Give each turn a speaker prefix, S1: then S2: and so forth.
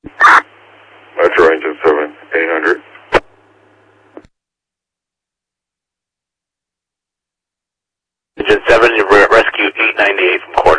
S1: Metro Engine 7, 800.
S2: Engine 7, you rescue 898 from Corp.